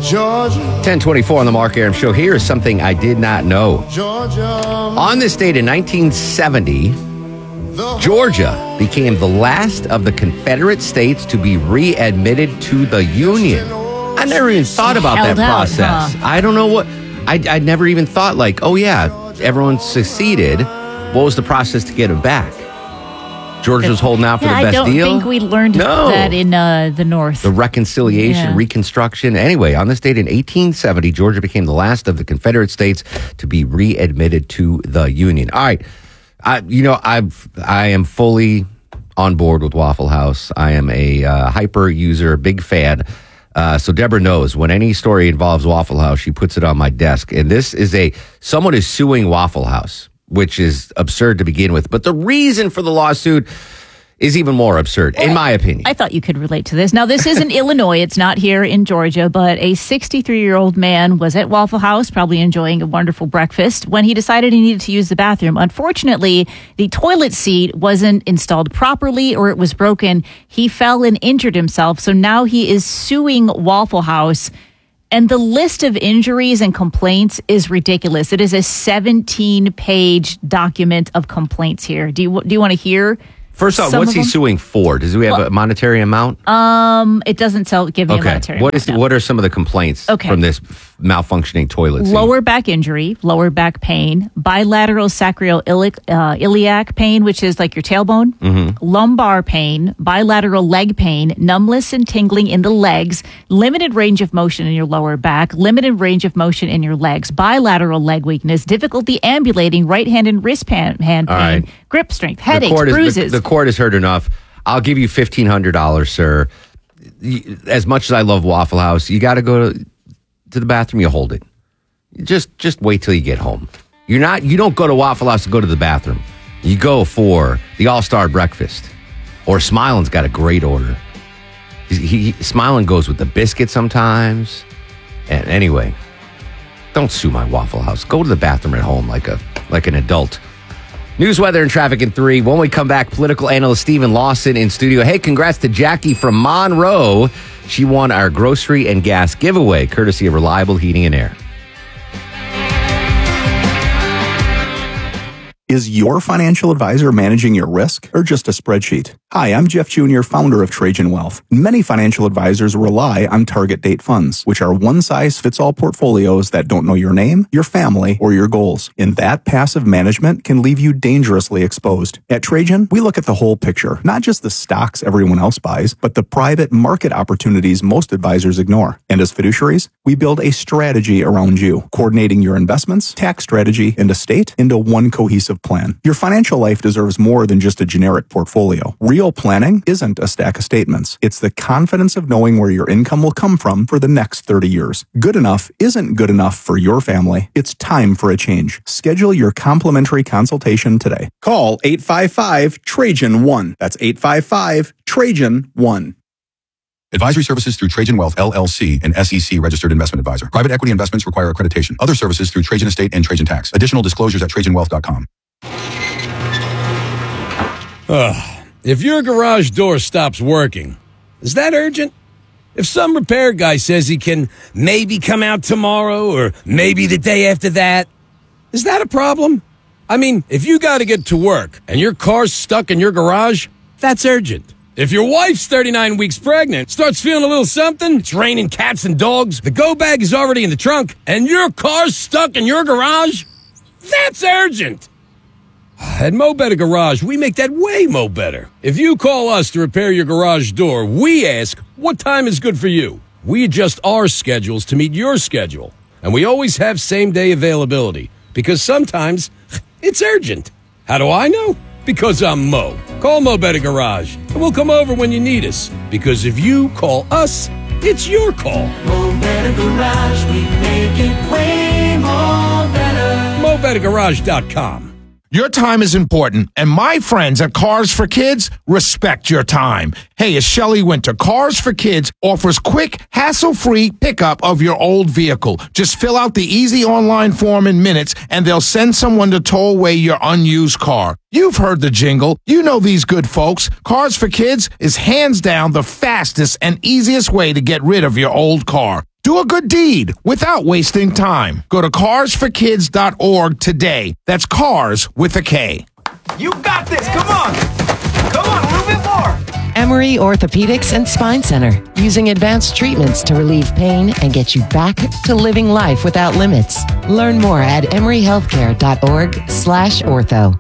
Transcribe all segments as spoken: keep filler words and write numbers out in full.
Georgia. ten twenty-four on the Mark Aram Show. Here is something I did not know. Georgia. On this date in nineteen seventy, Georgia became the last of the Confederate states to be readmitted to the Union. I never even thought about Held that out, process. huh? I don't know what... I, I never even thought like, oh yeah, everyone seceded. What was the process to get it back? Georgia was holding out for yeah, the best I don't deal? think we learned No. that in uh, the North. The reconciliation, Yeah. reconstruction. Anyway, on this date in eighteen seventy, Georgia became the last of the Confederate states to be readmitted to the Union. All right. I, you know, I've, I am fully on board with Waffle House. I am a uh, hyper user, big fan. Uh, so Deborah knows when any story involves Waffle House, she puts it on my desk. And this is a, someone is suing Waffle House, which is absurd to begin with. But the reason for the lawsuit is even more absurd, in my opinion. I thought you could relate to this. Now, this is in Illinois. It's not here in Georgia, but a sixty-three-year-old man was at Waffle House, probably enjoying a wonderful breakfast, when he decided he needed to use the bathroom. Unfortunately, the toilet seat wasn't installed properly or it was broken. He fell and injured himself, so now he is suing Waffle House. And the list of injuries and complaints is ridiculous. It is a seventeen-page document of complaints here. Do you do you want to hear? First off, Some what's of he them? suing for? Does he have Well- a monetary amount? Um, it doesn't tell. Give me a monetary. What is? amount. What are some of the complaints Okay. from this malfunctioning toilet seat? Lower back injury, lower back pain, bilateral sacroiliac uh, iliac pain, which is like your tailbone, Mm-hmm. lumbar pain, bilateral leg pain, numbness and tingling in the legs, limited range of motion in your lower back, limited range of motion in your legs, bilateral leg weakness, difficulty ambulating, right hand and wrist pan, hand All pain, right. grip strength, The headaches, court is- the- bruises. The, court has heard enough. I'll give you fifteen hundred dollars, sir. You- As much as I love Waffle House, you got to go to, to the bathroom. You hold it. Just just wait till you get home. You're not. You don't go to Waffle House to go to the bathroom. You go for the All Star Breakfast. Or Smilin's got a great order. He, he Smilin goes with the biscuit sometimes. And anyway, don't sue my Waffle House. Go to the bathroom at home like a like an adult. News, weather, and traffic in three. When we come back, political analyst Stephen Lawson in studio. Hey, congrats to Jackie from Monroe. She won our grocery and gas giveaway, courtesy of Reliable Heating and Air. Is your financial advisor managing your risk or just a spreadsheet? Hi, I'm Jeff Junior, founder of Trajan Wealth. Many financial advisors rely on target date funds, which are one-size-fits-all portfolios that don't know your name, your family, or your goals. And that passive management can leave you dangerously exposed. At Trajan, we look at the whole picture, not just the stocks everyone else buys, but the private market opportunities most advisors ignore. And as fiduciaries, we build a strategy around you, coordinating your investments, tax strategy, and estate into one cohesive plan. Your financial life deserves more than just a generic portfolio. Real planning isn't a stack of statements. It's the confidence of knowing where your income will come from for the next thirty years. Good enough isn't good enough for your family. It's time for a change. Schedule your complimentary consultation today. Call eight five five Trajan one. That's eight five five Trajan one. Advisory services through Trajan Wealth, L L C, an S E C registered investment advisor. Private equity investments require accreditation. Other services through Trajan Estate and Trajan Tax. Additional disclosures at trajan wealth dot com. Ugh. If your garage door stops working, is that urgent? If some repair guy says he can maybe come out tomorrow or maybe the day after that, is that a problem? I mean, if you got to get to work and your car's stuck in your garage, that's urgent. If your wife's thirty-nine weeks pregnant, starts feeling a little something, it's raining cats and dogs, the go bag is already in the trunk, and your car's stuck in your garage, that's urgent. At Mo Better Garage, we make that way mo better. If you call us to repair your garage door, we ask, what time is good for you? We adjust our schedules to meet your schedule. And we always have same-day availability, because sometimes it's urgent. How do I know? Because I'm Mo. Call Mo Better Garage, and we'll come over when you need us. Because if you call us, it's your call. Mo Better Garage, we make it way more better. Mo Better Garage dot com. Your time is important, and my friends at Cars for Kids respect your time. Hey, it's Shelley Winter. Cars for Kids offers quick, hassle-free pickup of your old vehicle. Just fill out the easy online form in minutes, and they'll send someone to tow away your unused car. You've heard the jingle. You know these good folks. Cars for Kids is hands down the fastest and easiest way to get rid of your old car. Do a good deed without wasting time. Go to cars for kids dot org today. That's cars with a K. You got this. Come on. Come on, a little bit more. Emory Orthopedics and Spine Center, using advanced treatments to relieve pain and get you back to living life without limits. Learn more at emory healthcare dot org slash ortho.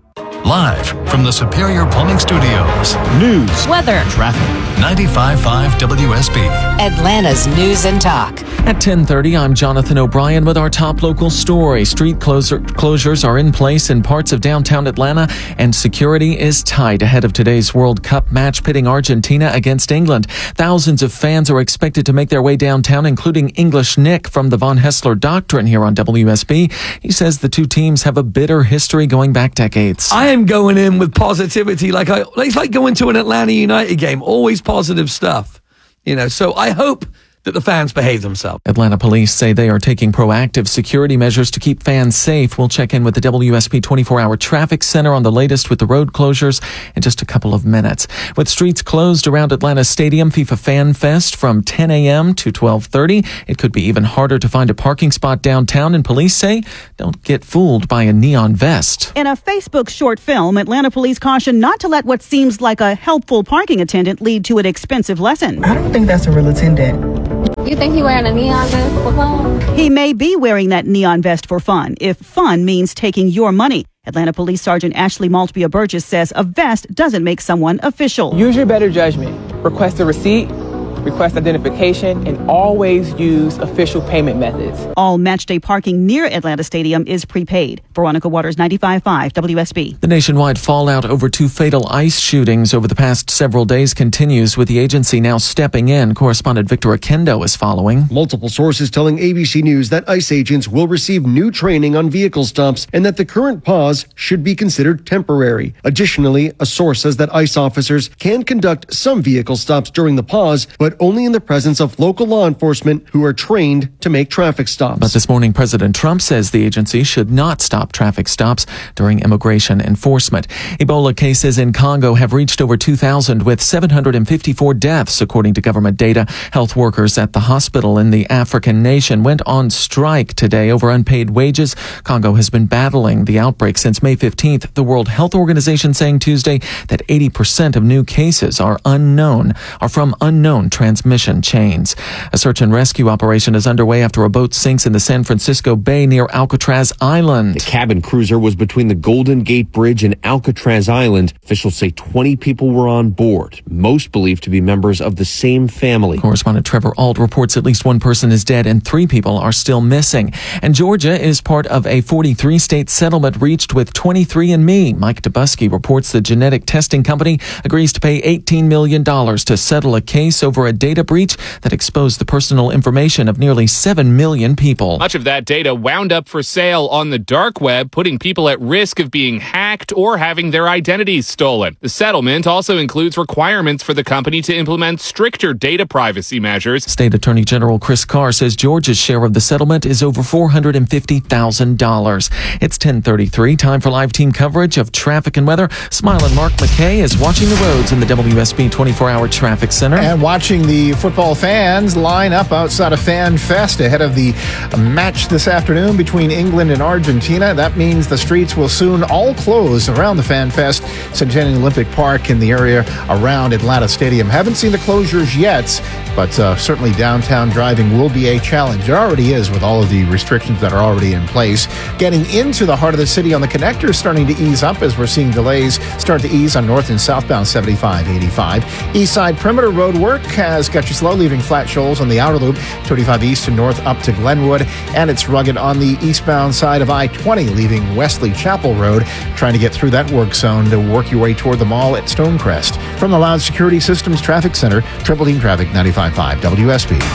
Live from the Superior Plumbing Studios. News, weather, traffic. ninety-five point five W S B. Atlanta's News and Talk. At ten thirty, I'm Jonathan O'Brien with our top local story. Street closer, closures are in place in parts of downtown Atlanta, and security is tight ahead of today's World Cup match pitting Argentina against England. Thousands of fans are expected to make their way downtown, including English Nick from the Von Hessler Doctrine here on W S B. He says the two teams have a bitter history going back decades. I am going in with positivity. Like I, it's like going to an Atlanta United game. Always positive stuff, you know. So I hope that the fans behave themselves. Atlanta police say they are taking proactive security measures to keep fans safe. We'll check in with the W S B twenty-four hour traffic center on the latest with the road closures in just a couple of minutes. With streets closed around Atlanta Stadium, FIFA Fan Fest from ten a.m. to twelve thirty. It could be even harder to find a parking spot downtown, and police say don't get fooled by a neon vest. In a Facebook short film, Atlanta police caution not to let what seems like a helpful parking attendant lead to an expensive lesson. I don't think that's a real attendant. You think he wearing a neon vest for fun? He may be wearing that neon vest for fun, if fun means taking your money. Atlanta Police Sergeant Ashley Maltbia Burgess says a vest doesn't make someone official. Use your better judgment. Request a receipt, request identification, and always use official payment methods. All matchday parking near Atlanta Stadium is prepaid. Veronica Waters, ninety-five point five W S B. The nationwide fallout over two fatal ICE shootings over the past several days continues, with the agency now stepping in. Correspondent Victor Akendo is following. Multiple sources telling A B C News that ICE agents will receive new training on vehicle stops and that the current pause should be considered temporary. Additionally, a source says that ICE officers can conduct some vehicle stops during the pause, but only in the presence of local law enforcement who are trained to make traffic stops. But this morning, President Trump says the agency should not stop traffic stops during immigration enforcement. Ebola cases in Congo have reached over two thousand, with seven hundred fifty-four deaths, according to government data. Health workers at the hospital in the African nation went on strike today over unpaid wages. Congo has been battling the outbreak since May fifteenth. The World Health Organization saying Tuesday that eighty percent of new cases are unknown, are from unknown transmission chains. A search and rescue operation is underway after a boat sinks in the San Francisco Bay near Alcatraz Island. The cabin cruiser was between the Golden Gate Bridge and Alcatraz Island. Officials say twenty people were on board, most believed to be members of the same family. Correspondent Trevor Ault reports at least one person is dead and three people are still missing. And Georgia is part of a forty-three state settlement reached with twenty-three and me. Mike Dubusky reports the genetic testing company agrees to pay eighteen million dollars to settle a case over a data breach that exposed the personal information of nearly seven million people. Much of that data wound up for sale on the dark web, putting people at risk of being hacked or having their identities stolen. The settlement also includes requirements for the company to implement stricter data privacy measures. State Attorney General Chris Carr says Georgia's share of the settlement is over four hundred fifty thousand dollars. It's ten thirty-three, time for live team coverage of traffic and weather. Smiling Mark McKay is watching the roads in the W S B twenty-four hour traffic center. And watching the football fans line up outside of Fan Fest ahead of the match this afternoon between England and Argentina. That means the streets will soon all close around the Fan Fest, Centennial Olympic Park in the area around Atlanta Stadium. Haven't seen the closures yet, but uh, certainly downtown driving will be a challenge. It already is with all of the restrictions that are already in place. Getting into the heart of the city on the connector is starting to ease up as we're seeing delays start to ease on north and southbound seventy-five, eighty-five. East Side Perimeter Road work has got you slow, leaving flat shoals on the outer loop, twenty-five east to north up to Glenwood, and it's rugged on the eastbound side of I twenty, leaving Wesley Chapel Road, trying to get through that work zone to work your way toward the mall at Stonecrest. From the Loud Security Systems Traffic Center, Triple Team Traffic, ninety-five point five W S B.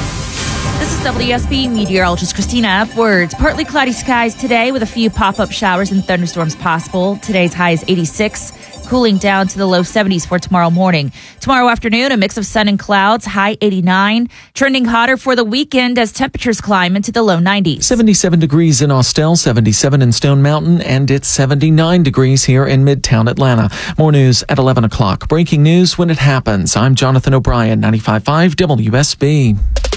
This is W S B meteorologist Christina Upwards. Partly cloudy skies today with a few pop-up showers and thunderstorms possible. Today's high is eighty-six, cooling down to the low seventies for tomorrow morning. Tomorrow afternoon, a mix of sun and clouds, high eighty-nine. Trending hotter for the weekend as temperatures climb into the low nineties. seventy-seven degrees in Austell, seventy-seven in Stone Mountain, and it's seventy-nine degrees here in Midtown Atlanta. More news at eleven o'clock. Breaking news when it happens. I'm Jonathan O'Brien, ninety-five point five W S B.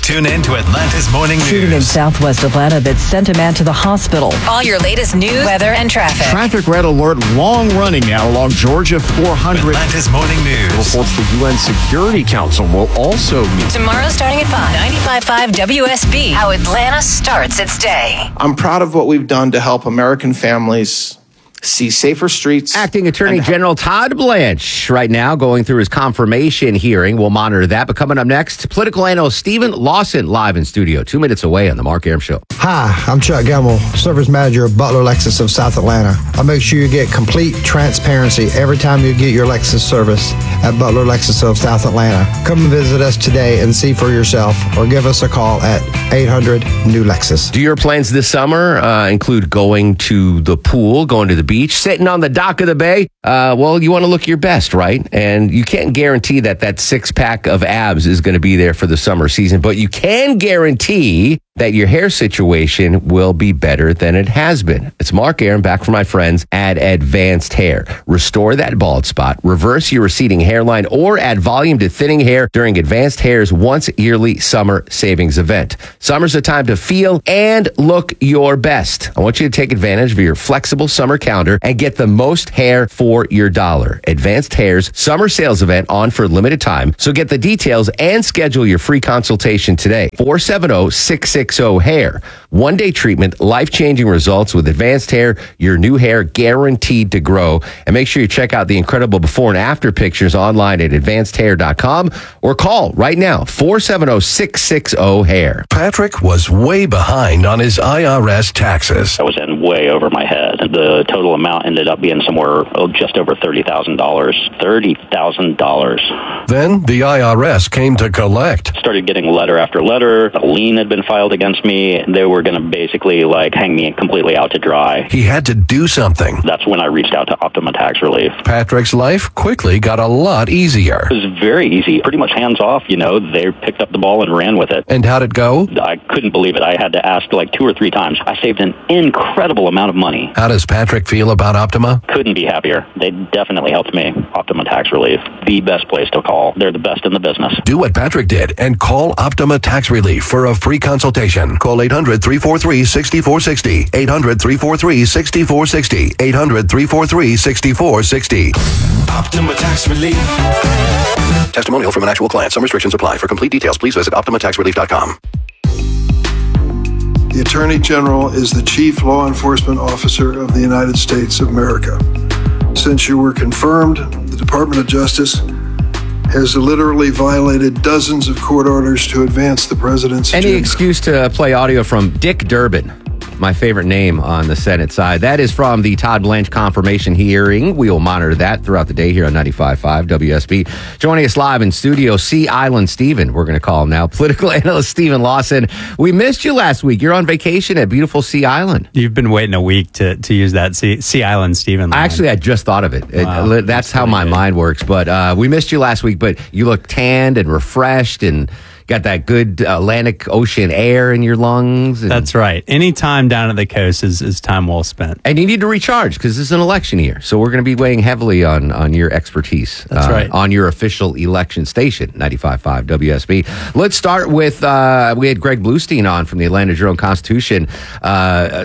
Tune in to Atlanta's Morning Shooting in News. southwest Atlanta that sent a man to the hospital. All your latest news, weather, and traffic. Traffic red alert, long running now along Georgia four hundred. Atlanta's Morning News. Reports the U N Security Council will also meet. Tomorrow starting at five. ninety-five point five W S B. How Atlanta starts its day. I'm proud of what we've done to help American families see safer streets. Acting Attorney General Todd Blanche right now going through his confirmation hearing. We'll monitor that. But coming up next, political analyst Stephen Lawson live in studio, two minutes away on the Mark Arum Show. Hi, I'm Chuck Gamble, Service Manager of Butler Lexus of South Atlanta. I make sure you get complete transparency every time you get your Lexus service at Butler Lexus of South Atlanta. Come and visit us today and see for yourself, or give us a call at eight hundred new Lexus. Do your plans this summer uh, include going to the pool, going to the beach, sitting on the dock of the bay? Uh, well, you want to look your best, right? And you can't guarantee that that six pack of abs is going to be there for the summer season, but you can guarantee that your hair situation will be better than it has been. It's Mark Arum back from my friends at Advanced Hair. Restore that bald spot, reverse your receding hairline, or add volume to thinning hair during Advanced Hair's once yearly summer savings event. Summer's a time to feel and look your best. I want you to take advantage of your flexible summer calendar and get the most hair for your dollar. Advanced Hair's summer sales event on for a limited time. So get the details and schedule your free consultation today. four seven zero, six six zero, hair. One day treatment, life-changing results with Advanced Hair, your new hair guaranteed to grow. And make sure you check out the incredible before and after pictures online at advanced hair dot com or call right now, four seven zero, six six zero, hair. Patrick was way behind on his I R S taxes. I was in way over my head. The total amount ended up being somewhere oh, just over thirty thousand dollars. thirty thousand dollars. Then the I R S came to collect. Started getting letter after letter. A lien had been filed against me. They were going to basically like hang me completely out to dry. He had to do something. That's when I reached out to Optima Tax Relief. Patrick's life quickly got a lot easier. It was very easy. Pretty much hands off, you know. They picked up the ball and ran with it. And how'd it go? I couldn't believe it. I had to ask like two or three times. I saved an incredible amount of money. How does Patrick feel about Optima? Couldn't be happier. They definitely helped me. Optima Tax Relief, the best place to call. They're the best in the business. Do what Patrick did and call Optima Tax Relief for a free consultation. Call eight hundred, three four three, six four six zero. eight hundred, three four three, six four six zero. eight hundred, three four three, six four six zero. Optima Tax Relief. Testimonial from an actual client. Some restrictions apply. For complete details, please visit optima tax relief dot com. The Attorney General is the chief law enforcement officer of the United States of America. Since you were confirmed, the Department of Justice has literally violated dozens of court orders to advance the president's Any agenda. excuse to play audio from Dick Durbin, my favorite name on the Senate side. That is from the Todd Blanche confirmation hearing. We will monitor that throughout the day here on ninety-five point five W S B. Joining us live in studio, Sea Island Stephen, we're going to call him now, political analyst Stephen Lawson. We missed you last week. You're on vacation at beautiful Sea Island. You've been waiting a week to, to use that Sea, sea Island Stephen line. Actually, I just thought of it. Wow, it that's, that's how my good. mind works. But uh, we missed you last week, but you look tanned and refreshed and got that good Atlantic Ocean air in your lungs. And, that's right. Any time down at the coast is, is time well spent. And you need to recharge because this is an election year. So we're going to be weighing heavily on, on your expertise. That's uh, right. On your official election station, ninety-five point five W S B. Let's start with, uh, we had Greg Bluestein on from the Atlanta Journal-Constitution. Uh,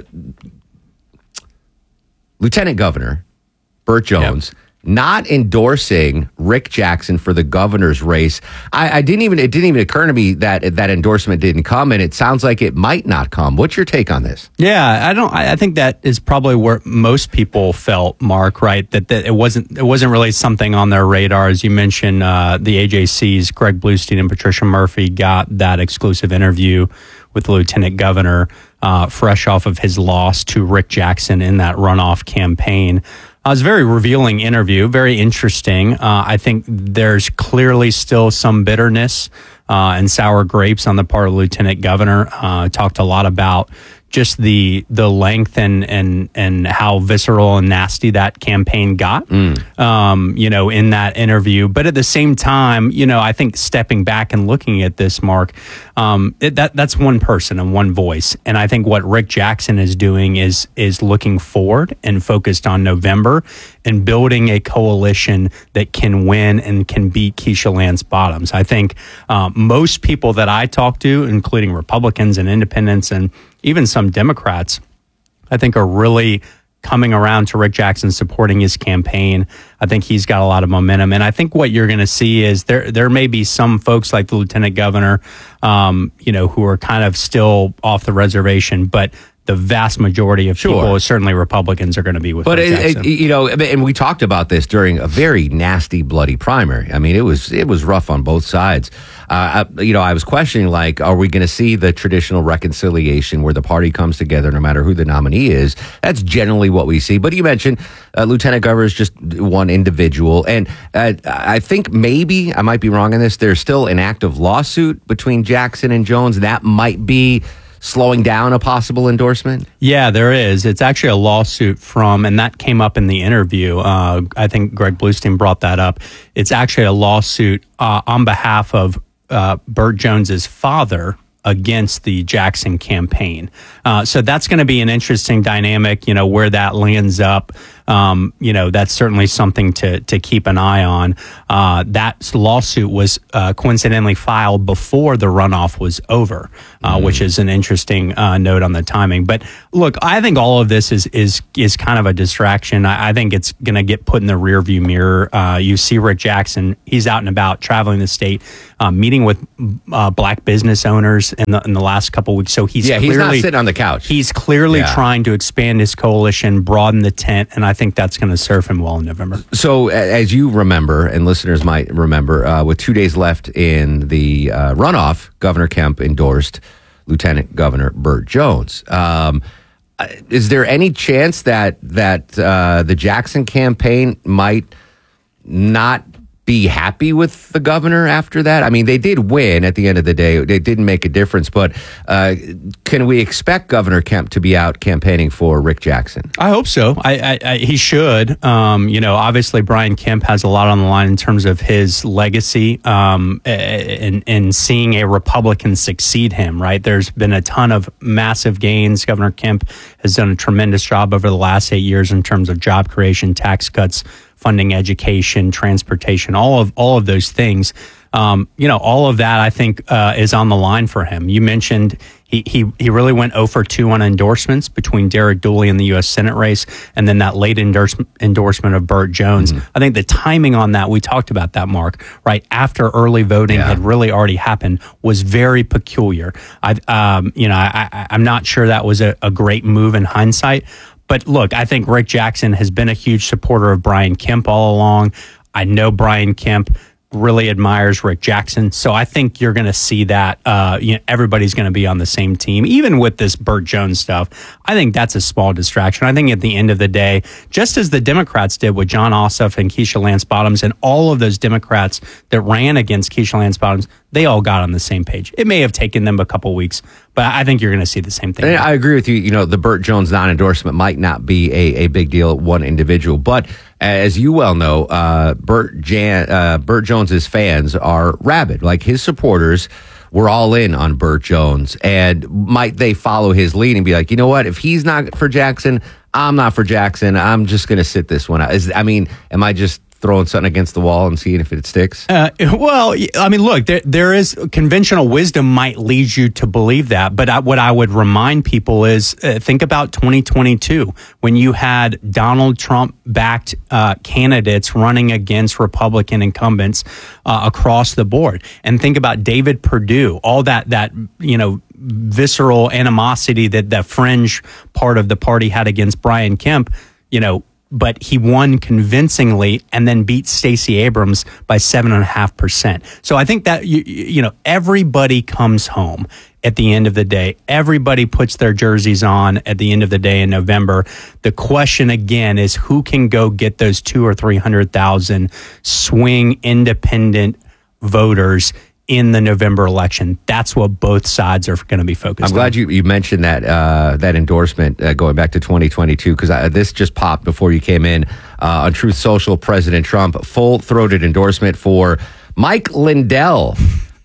Lieutenant Governor Burt Jones. Yep. Not endorsing Rick Jackson for the governor's race. I, I didn't even, it didn't even occur to me that that endorsement didn't come, and it sounds like it might not come. What's your take on this? Yeah, I don't, I, I think that is probably where most people felt, Mark, right? That, that it wasn't, it wasn't really something on their radar. As you mentioned, uh, the A J C's Greg Bluestein and Patricia Murphy got that exclusive interview with the lieutenant governor, uh, fresh off of his loss to Rick Jackson in that runoff campaign. Uh, it was a very revealing interview, very interesting. Uh, I think there's clearly still some bitterness uh, and sour grapes on the part of the lieutenant governor. Uh, talked a lot about just the the length and and and how visceral and nasty that campaign got, mm. um, you know, in that interview. But at the same time, you know, I think stepping back and looking at this, Mark, um, it, that that's one person and one voice. And I think what Rick Jackson is doing is is looking forward and focused on November and building a coalition that can win and can beat Keisha Lance Bottoms. I think uh, most people that I talk to, including Republicans and independents and even some Democrats, I think are really coming around to Rick Jackson supporting his campaign. I think he's got a lot of momentum. And I think what you're going to see is there there may be some folks like the lieutenant governor, um, you know, who are kind of still off the reservation, but the vast majority of Sure. people, certainly Republicans, are going to be with But Rick it, Jackson. it, you know, and we talked about this during a very nasty, bloody primary. I mean, it was it was rough on both sides. Uh, I, you know, I was questioning, like, are we going to see the traditional reconciliation where the party comes together no matter who the nominee is? That's generally what we see. But you mentioned uh, Lieutenant Governor is just one individual. And uh, I think maybe, I might be wrong on this, there's still an active lawsuit between Jackson and Jones. That might be slowing down a possible endorsement? Yeah, there is. It's actually a lawsuit from, and that came up in the interview. Uh, I think Greg Bluestein brought that up. It's actually a lawsuit uh, on behalf of uh, Burt Jones's father against the Jackson campaign. Uh, so that's going to be an interesting dynamic, you know, where that lands up. Um, you know, that's certainly something to to keep an eye on. Uh, that lawsuit was uh, coincidentally filed before the runoff was over, uh, mm-hmm. which is an interesting uh, note on the timing. But look, I think all of this is is is kind of a distraction. I, I think it's going to get put in the rearview mirror. Uh, you see Rick Jackson; he's out and about, traveling the state, uh, meeting with uh, black business owners in the in the last couple of weeks. So he's yeah, clearly, he's not sitting on the couch. He's clearly Yeah. trying to expand his coalition, broaden the tent, and I think that's going to serve him well in November. So, a- as you remember, and listeners might remember, uh, with two days left in the uh, runoff, Governor Kemp endorsed Lieutenant Governor Burt Jones. Um, uh, is there any chance that that uh, the Jackson campaign might not be happy with the governor after that? I mean, they did win at the end of the day. It didn't make a difference, but uh, can we expect Governor Kemp to be out campaigning for Rick Jackson? I hope so. I, I, I he should. Um, you know, obviously Brian Kemp has a lot on the line in terms of his legacy, um, and and seeing a Republican succeed him. Right, there's been a ton of massive gains. Governor Kemp has done a tremendous job over the last eight years in terms of job creation, tax cuts, funding education, transportation, all of all of those things. Um, you know, all of that I think uh, is on the line for him. You mentioned he he he really went oh for two on endorsements between Derek Dooley in the U S Senate race, and then that late endorsement endorsement of Burt Jones. Mm-hmm. I think the timing on that, we talked about that, Mark, right after early voting yeah. had really already happened, was very peculiar. I um, you know, I, I I'm not sure that was a, a great move in hindsight. But look, I think Rick Jackson has been a huge supporter of Brian Kemp all along. I know Brian Kemp really admires Rick Jackson. So I think you're going to see that uh, you know, everybody's going to be on the same team. Even with this Burt Jones stuff, I think that's a small distraction. I think at the end of the day, just as the Democrats did with John Ossoff and Keisha Lance Bottoms and all of those Democrats that ran against Keisha Lance Bottoms, they all got on the same page. It may have taken them a couple weeks, but I think you're going to see the same thing. And I agree with you. You know, the Burt Jones non-endorsement might not be a, a big deal, one individual, but as you well know, uh, Burt, Jan, uh, Burt Jones's fans are rabid. Like, his supporters were all in on Burt Jones, and might they follow his lead and be like, you know what, if he's not for Jackson, I'm not for Jackson. I'm just going to sit this one out. Is, I mean, am I just throwing something against the wall and seeing if it sticks? Uh, well, I mean, look, there, there is conventional wisdom might lead you to believe that. But I, what I would remind people is uh, think about twenty twenty-two when you had Donald Trump backed uh, candidates running against Republican incumbents uh, across the board. And think about David Perdue, all that, that, you know, visceral animosity that the fringe part of the party had against Brian Kemp, you know, but he won convincingly and then beat Stacey Abrams by seven and a half percent. So I think that, you, you know, everybody comes home at the end of the day. Everybody puts their jerseys on at the end of the day in November. The question again is who can go get those two or three hundred thousand swing independent voters in the November election. That's what both sides are going to be focused on. I'm glad you, you mentioned that uh, that endorsement uh, going back to twenty twenty-two, because this just popped before you came in. Uh, on Truth Social, President Trump, full-throated endorsement for Mike Lindell,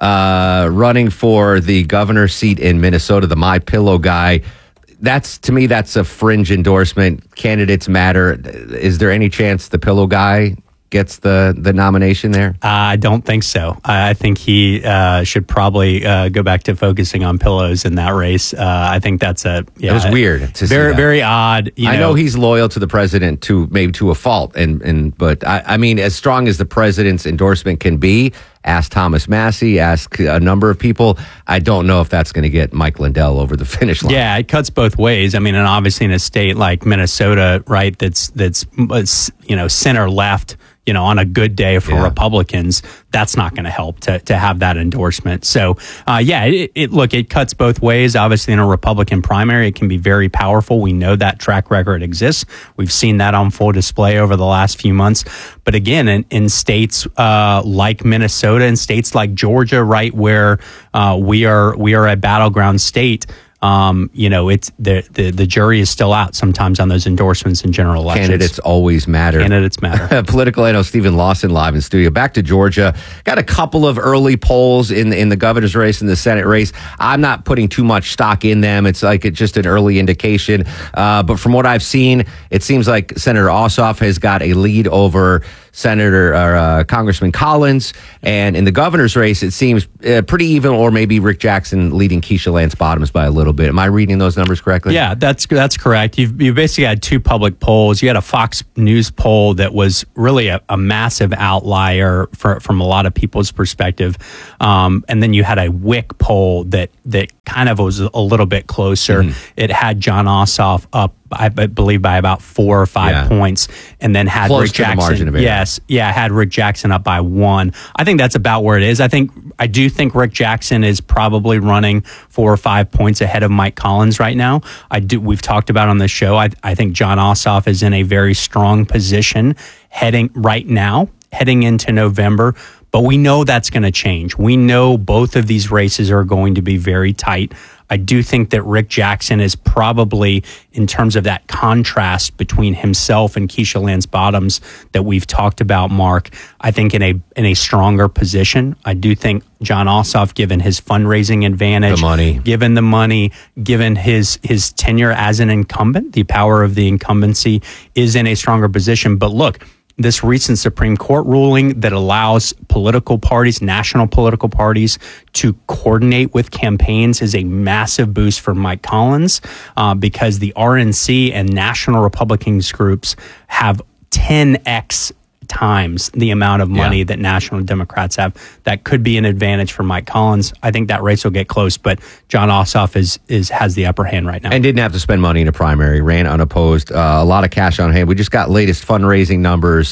uh, running for the governor's seat in Minnesota, the My Pillow guy. That's, to me, that's a fringe endorsement. Candidates matter. Is there any chance the Pillow guy gets the the nomination there? Uh, I don't think so. I, I think he uh, should probably uh, go back to focusing on pillows in that race. Uh, I think that's a yeah, it was weird to see very that. very odd. You I know. know he's loyal to the president to maybe to a fault, and and but I, I mean, as strong as the president's endorsement can be, ask Thomas Massey, ask a number of people. I don't know if that's going to get Mike Lindell over the finish line. Yeah, it cuts both ways. I mean, and obviously in a state like Minnesota, right, that's that's you know center left. You know, on a good day for yeah. Republicans, that's not going to help to to have that endorsement. So, uh, yeah, it, it look it cuts both ways. Obviously, in a Republican primary, it can be very powerful. We know that track record exists. We've seen that on full display over the last few months. But again, in, in states uh, like Minnesota and states like Georgia, right, where uh, we are we are a battleground state. Um, you know, it's the, the the jury is still out sometimes on those endorsements in general elections. Candidates always matter. Candidates matter. Political analyst Stephen Lawson live in studio. Back to Georgia. Got a couple of early polls in in the governor's race and the Senate race. I'm not putting too much stock in them. It's like it's just an early indication. Uh, but from what I've seen, it seems like Senator Ossoff has got a lead over Senator or uh, Congressman Collins, and in the governor's race, it seems uh, pretty even, or maybe Rick Jackson leading Keisha Lance Bottoms by a little bit. Am I reading those numbers correctly? Yeah, that's that's correct. You've you basically had two public polls. You had a Fox News poll that was really a, a massive outlier for, from a lot of people's perspective, um, and then you had a W I C poll that that kind of was a little bit closer. Mm. It had Jon Ossoff up, I believe, by about four or five yeah. points, and then had Close Rick to the Jackson. margin of error. Yes, yeah, had Rick Jackson up by one. I think that's about where it is. I think I do think Rick Jackson is probably running four or five points ahead of Mike Collins right now. I do. We've talked about on the show. I, I think Jon Ossoff is in a very strong position heading right now, heading into November. But we know that's going to change. We know both of these races are going to be very tight. I do think that Rick Jackson is probably, in terms of that contrast between himself and Keisha Lance Bottoms that we've talked about, Mark, I think in a in a stronger position. I do think Jon Ossoff, given his fundraising advantage, the money. given the money, given his his tenure as an incumbent, the power of the incumbency, is in a stronger position. But look, this recent Supreme Court ruling that allows political parties, national political parties, to coordinate with campaigns is a massive boost for Mike Collins uh, because the R N C and national Republicans groups have ten x times the amount of money yeah. that national Democrats have. That could be an advantage for Mike Collins. I think that race will get close, but Jon Ossoff is is has the upper hand right now. And didn't have to spend money in a primary, ran unopposed, uh, a lot of cash on hand. We just got latest fundraising numbers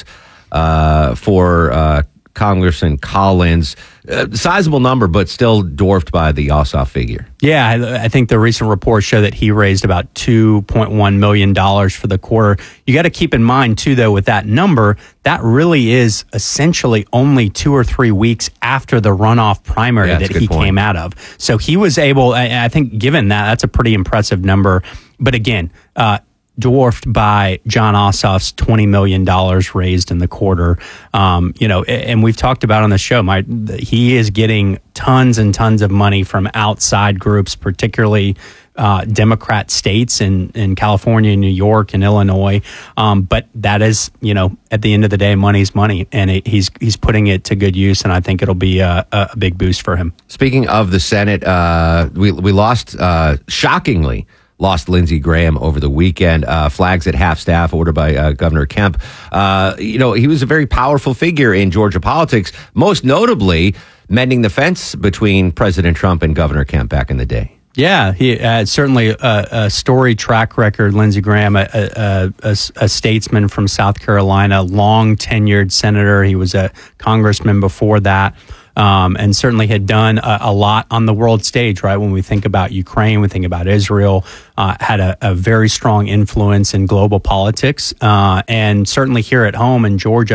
uh, for uh, Congressman Collins. Uh, sizable number, but still dwarfed by the Ossoff figure. Yeah, I, I think the recent reports show that he raised about two point one million dollars for the quarter. You got to keep in mind, too, though, with that number, that really is essentially only two or three weeks after the runoff primary yeah, that he point. came out of. So he was able, I, I think, given that, that's a pretty impressive number. But again, uh, dwarfed by Jon Ossoff's twenty million dollars raised in the quarter. Um, you know, and we've talked about on the show, my, he is getting tons and tons of money from outside groups, particularly uh, Democrat states in, in California, New York, and Illinois. Um, but that is, you know, at the end of the day, money's money, and it, he's he's putting it to good use, and I think it'll be a, a big boost for him. Speaking of the Senate, uh, we, we lost, uh, shockingly, lost Lindsey Graham over the weekend. Uh, flags at half staff ordered by uh, Governor Kemp. Uh, you know, he was a very powerful figure in Georgia politics, most notably mending the fence between President Trump and Governor Kemp back in the day. Yeah, he had certainly a, a storied track record. Lindsey Graham, a, a, a, a statesman from South Carolina, long tenured senator. He was a congressman before that. Um, and certainly had done a, a lot on the world stage, right? When we think about Ukraine, we think about Israel, uh, had a, a very strong influence in global politics. Uh, and certainly here at home in Georgia,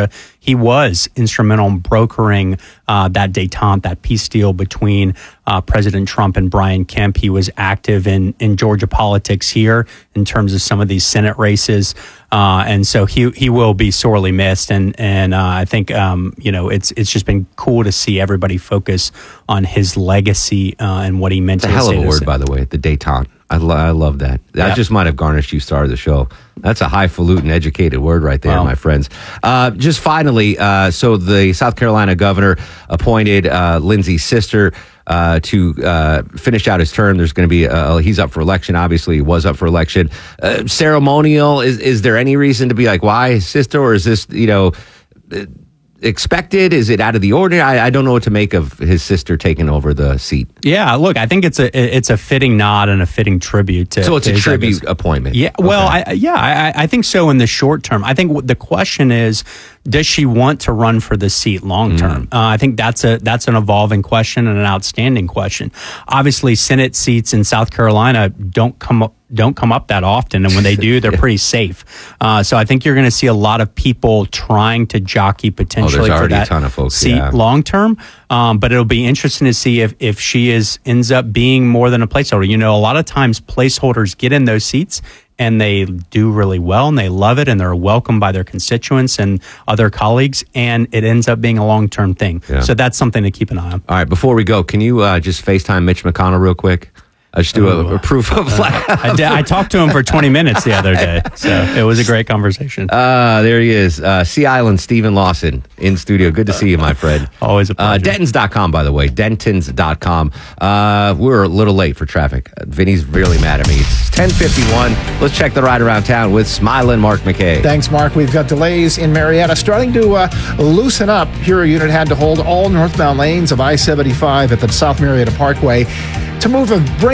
he was instrumental in brokering uh, that détente, that peace deal between uh, President Trump and Brian Kemp. He was active in, in Georgia politics here in terms of some of these Senate races. Uh, and so he he will be sorely missed. And and uh, I think, um, you know, it's it's just been cool to see everybody focus on his legacy uh, and what he meant It's a to hell of a citizens. word, by the way, the détente. I, lo- I love that. That Yeah. just might have garnished you star of the show. That's a highfalutin, educated word right there, Wow. my friends. Uh, just finally, uh, so the South Carolina governor appointed uh, Lindsey's sister uh, to uh, finish out his term. There's going to be, uh, he's up for election. Obviously, he was up for election. Uh, ceremonial, is, is there any reason to be like, why his sister? Or is this, you know, uh, expected? Is it out of the ordinary? I, I don't know what to make of his sister taking over the seat. Yeah, look, I think it's a it's a fitting nod and a fitting tribute to. So it's to a his tribute legacy. appointment. Yeah, well, Okay. I, yeah, I, I think so in the short term. I think w- the question is, does she want to run for the seat long term? Mm. Uh, I think that's a that's an evolving question and an outstanding question. Obviously, Senate seats in South Carolina don't come up. don't come up that often, and when they do, they're pretty safe. Uh, so I think you're going to see a lot of people trying to jockey potentially for already a that ton of folks, seat yeah. long term. Um, but it'll be interesting to see if if she is ends up being more than a placeholder. You know, a lot of times placeholders get in those seats and they do really well and they love it and they're welcomed by their constituents and other colleagues, and it ends up being a long term thing. Yeah. So that's something to keep an eye on. All right, before we go, can you uh, just FaceTime Mitch McConnell real quick? I just do a, a proof of I, did, I talked to him for twenty minutes the other day, so it was a great conversation. Uh, there he is. Uh, Sea Island, Stephen Lawson in studio. Good to see you, my friend. Always a Uh, pleasure. Dentons dot com, by the way. Dentons dot com. Uh, we're a little late for traffic. Uh, Vinny's really mad at me. It's ten fifty-one. Let's check the ride around town with Smiling Mark McKay. Thanks, Mark. We've got delays in Marietta starting to uh, loosen up. Here, a unit had to hold all northbound lanes of I seventy-five at the South Marietta Parkway to move a break.